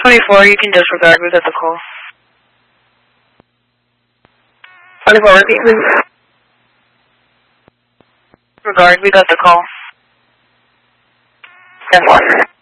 24, you can disregard. We got the call. 24, repeat, please. Regard, we got the call. 10-4.